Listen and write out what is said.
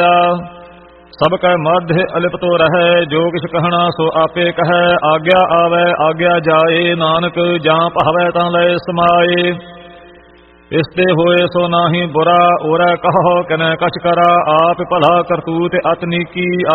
ਸਭ ਕੈ ਮਧ ਅਲਿਪਤੋ ਰਹੈ, ਜੋ ਕਿਛ ਕਹਿਣਾ ਸੋ ਆਪੇ ਕਹੈ। ਆਗਿਆ ਆਵੈ ਆਗਿਆ ਜਾਏ, ਨਾਨਕ ਜਾਂ ਭਾਵੈ ਤਾਂ ਲੈ ਸਮਾਏ। ਇਸ ਤੇ ਹੋਏ ਸੋ ਨਾਹੀ ਬੁਰਾ, ਉਰੈ ਕਹੋ ਕਨੈ ਕਛ ਕਰਾ। ਆਪ ਭਲਾ ਕਰਤੂਤ ਅਤ ਨੀਕੀ,